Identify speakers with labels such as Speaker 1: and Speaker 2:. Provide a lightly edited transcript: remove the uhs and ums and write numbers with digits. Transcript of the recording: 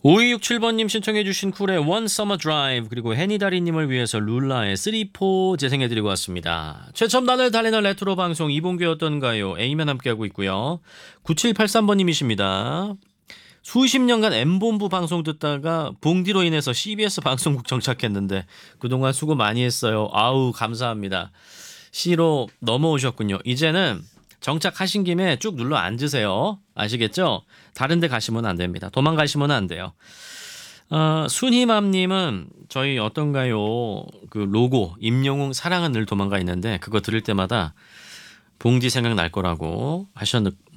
Speaker 1: 5267번님 신청해 주신 쿨의 One Summer Drive 그리고 해니다리님을 위해서 룰라의 3-4 재생해드리고 왔습니다. 최첨단을 달리는 레트로 방송 이봉규였던가요? A면 함께하고 있고요. 9783번님이십니다. 수십 년간 M본부 방송 듣다가 봉디로 인해서 CBS 방송국 정착했는데 그동안 수고 많이 했어요. 아우 감사합니다. C로 넘어오셨군요. 이제는 정착하신 김에 쭉 눌러 앉으세요. 아시겠죠? 다른 데 가시면 안 됩니다. 도망가시면 안 돼요. 순희맘님은 저희 어떤가요? 그 로고 임영웅 사랑은 늘 도망가 있는데 그거 들을 때마다 봉디 생각날 거라고 하셨는데